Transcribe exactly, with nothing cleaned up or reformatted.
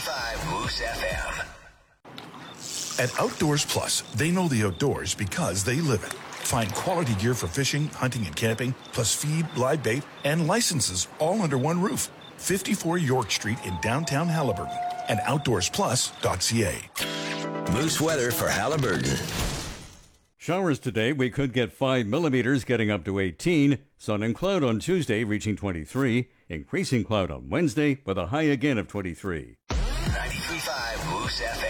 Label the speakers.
Speaker 1: five Moose F M.
Speaker 2: At Outdoors Plus, they know the outdoors because they live it. Find quality gear for fishing, hunting, and camping, plus feed, live bait, and licenses all under one roof. fifty-four York Street in downtown Haliburton and outdoors plus dot c a.
Speaker 1: Moose weather for Haliburton.
Speaker 3: Showers today. We could get five millimeters, getting up to eighteen. Sun and cloud on Tuesday, reaching twenty-three. Increasing cloud on Wednesday, with a high again of twenty-three.
Speaker 1: ninety-three point five Moose F M.